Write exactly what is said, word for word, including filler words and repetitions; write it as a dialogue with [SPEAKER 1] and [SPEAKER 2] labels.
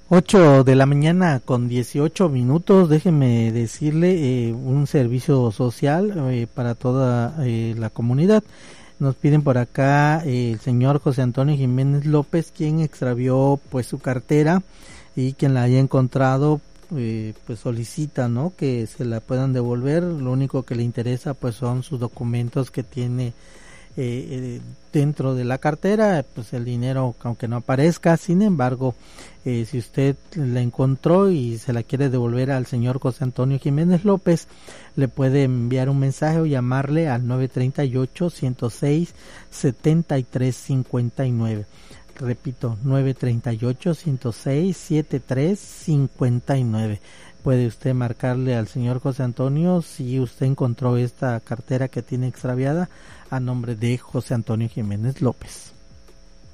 [SPEAKER 1] Ocho de la mañana con dieciocho minutos. Déjeme decirle, eh, un servicio social eh, para toda eh, la comunidad. Nos piden por acá eh, el señor José Antonio Jiménez López, quien extravió pues su cartera, y quien la haya encontrado eh, pues solicita, ¿no?, que se la puedan devolver. Lo único que le interesa pues son sus documentos que tiene Eh, eh, dentro de la cartera, pues el dinero aunque no aparezca. Sin embargo, eh, si usted la encontró y se la quiere devolver al señor José Antonio Jiménez López, le puede enviar un mensaje o llamarle al nueve treinta y ocho, ciento seis, setenta y tres cincuenta y nueve. Repito, nueve treinta y ocho, ciento seis, setenta y tres cincuenta y nueve. Puede usted marcarle al señor José Antonio si usted encontró esta cartera que tiene extraviada, a nombre de José Antonio Jiménez López.